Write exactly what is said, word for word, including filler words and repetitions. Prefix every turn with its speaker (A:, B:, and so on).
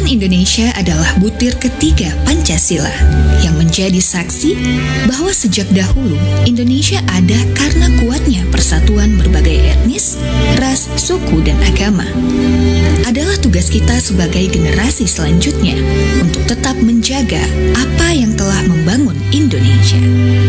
A: Kesatuan Indonesia adalah butir ketiga Pancasila yang menjadi saksi bahwa sejak dahulu Indonesia ada karena kuatnya persatuan berbagai etnis, ras, suku, dan agama. Adalah tugas kita sebagai generasi selanjutnya untuk tetap menjaga apa yang telah membangun Indonesia.